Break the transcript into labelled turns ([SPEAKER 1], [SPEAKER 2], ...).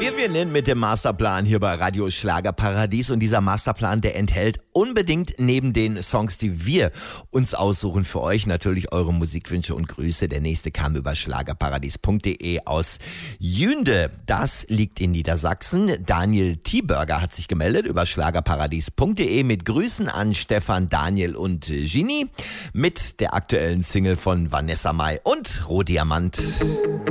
[SPEAKER 1] Wir nennen mit dem Masterplan hier bei Radio Schlagerparadies und dieser Masterplan, der enthält unbedingt neben den Songs, die wir uns aussuchen für euch, natürlich eure Musikwünsche und Grüße. Der nächste kam über schlagerparadies.de aus Jünde. Das liegt in Niedersachsen. Daniel T-Burger hat sich gemeldet über schlagerparadies.de mit Grüßen an Stefan, Daniel und Gini mit der aktuellen Single von Vanessa Mai und Rohdiamant.